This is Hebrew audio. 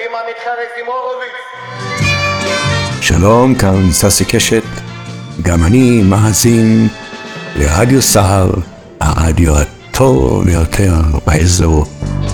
עם המתחרז עם הורוביץ. שלום, כאן ססי קשת, גם אני מאזין לרדיו סהר, הרדיו הטוב ביותר באזור.